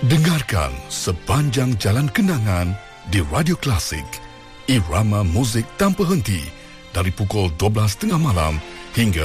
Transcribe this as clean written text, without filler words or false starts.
Dengarkan sepanjang jalan kenangan di Radio Klasik. Irama muzik tanpa henti dari pukul 12.30 malam hingga